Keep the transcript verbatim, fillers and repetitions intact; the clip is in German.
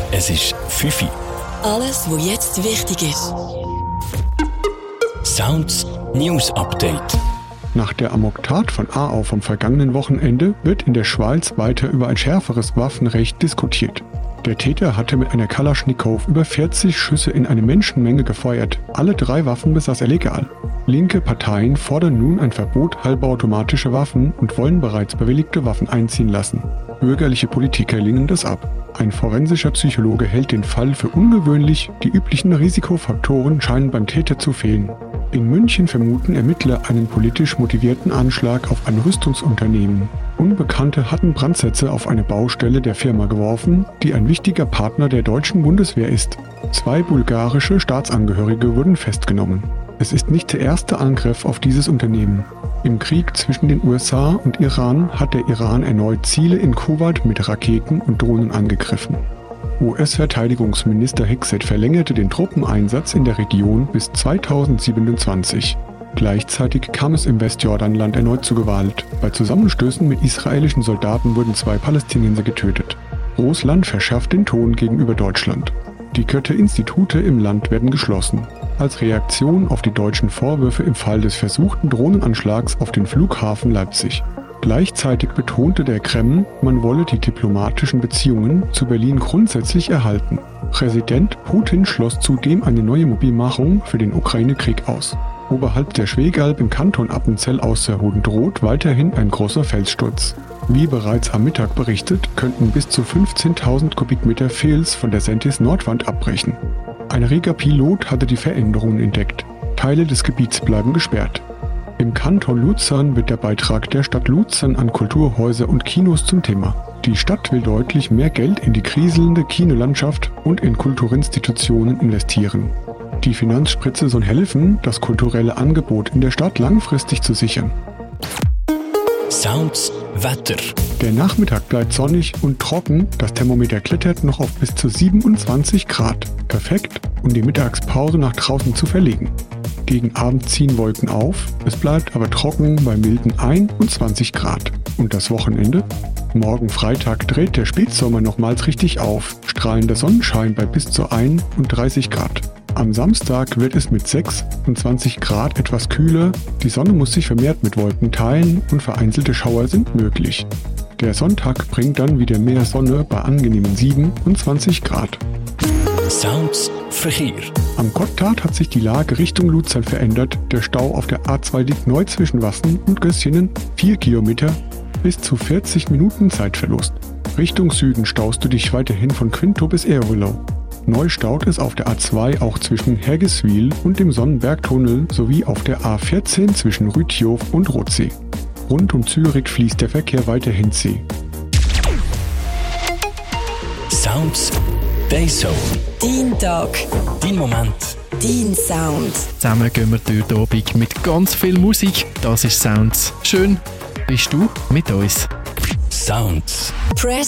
Es ist fünf Uhr. Alles, was jetzt wichtig ist. Sounds News Update. Nach der Amoktat von Aarau vom vergangenen Wochenende wird in der Schweiz weiter über ein schärferes Waffenrecht diskutiert. Der Täter hatte mit einer Kalaschnikow über vierzig Schüsse in eine Menschenmenge gefeuert. Alle drei Waffen besaß er legal. Linke Parteien fordern nun ein Verbot halbautomatischer Waffen und wollen bereits bewilligte Waffen einziehen lassen. Bürgerliche Politiker lehnen das ab. Ein forensischer Psychologe hält den Fall für ungewöhnlich, die üblichen Risikofaktoren scheinen beim Täter zu fehlen. In München vermuten Ermittler einen politisch motivierten Anschlag auf ein Rüstungsunternehmen. Unbekannte hatten Brandsätze auf eine Baustelle der Firma geworfen, die ein wichtiger Partner der deutschen Bundeswehr ist. Zwei bulgarische Staatsangehörige wurden festgenommen. Es ist nicht der erste Angriff auf dieses Unternehmen. Im Krieg zwischen den U S A und Iran hat der Iran erneut Ziele in Kuwait mit Raketen und Drohnen angegriffen. U S-Verteidigungsminister Hegseth verlängerte den Truppeneinsatz in der Region bis zweitausendsiebenundzwanzig. Gleichzeitig kam es im Westjordanland erneut zu Gewalt. Bei Zusammenstößen mit israelischen Soldaten wurden zwei Palästinenser getötet. Russland verschärft den Ton gegenüber Deutschland. Die Goethe-Institute im Land werden geschlossen. Als Reaktion auf die deutschen Vorwürfe im Fall des versuchten Drohnenanschlags auf den Flughafen Leipzig. Gleichzeitig betonte der Kreml, man wolle die diplomatischen Beziehungen zu Berlin grundsätzlich erhalten. Präsident Putin schloss zudem eine neue Mobilmachung für den Ukraine-Krieg aus. Oberhalb der Schwegalp im Kanton Appenzell Ausserrhoden droht weiterhin ein großer Felssturz. Wie bereits am Mittag berichtet, könnten bis zu fünfzehntausend Kubikmeter Fels von der Sentis-Nordwand abbrechen. Ein reger Pilot hatte die Veränderungen entdeckt. Teile des Gebiets bleiben gesperrt. Im Kanton Luzern wird der Beitrag der Stadt Luzern an Kulturhäuser und Kinos zum Thema. Die Stadt will deutlich mehr Geld in die kriselnde Kinolandschaft und in Kulturinstitutionen investieren. Die Finanzspritze soll helfen, das kulturelle Angebot in der Stadt langfristig zu sichern. Sounds Wetter. Der Nachmittag bleibt sonnig und trocken, das Thermometer klettert noch auf bis zu siebenundzwanzig Grad. Perfekt, um die Mittagspause nach draußen zu verlegen. Gegen Abend ziehen Wolken auf, es bleibt aber trocken bei milden einundzwanzig Grad. Und das Wochenende? Morgen Freitag dreht der Spätsommer nochmals richtig auf, strahlender Sonnenschein bei bis zu einunddreißig Grad. Am Samstag wird es mit sechsundzwanzig Grad etwas kühler, die Sonne muss sich vermehrt mit Wolken teilen und vereinzelte Schauer sind möglich. Der Sonntag bringt dann wieder mehr Sonne bei angenehmen siebenundzwanzig Grad. Sounds Verkehr. Am Gotthard hat sich die Lage Richtung Luzern verändert. Der Stau auf der A zwei liegt neu zwischen Wassen und Gössingen, vier Kilometer, bis zu vierzig Minuten Zeitverlust. Richtung Süden staust du dich weiterhin von Quinto bis Erelau. Neu staut es auf der A zwei auch zwischen Hergiswil und dem Sonnenbergtunnel sowie auf der A vierzehn zwischen Rütjow und Rothsee. Rund um Zürich fließt der Verkehr weiterhin zäh. Sounds Dayzone. Dein Tag. Dein Moment. Dein Sound. Zusammen gehen wir durch den Abend mit ganz viel Musik. Das ist Sounds. Schön bist du mit uns. Sounds. Press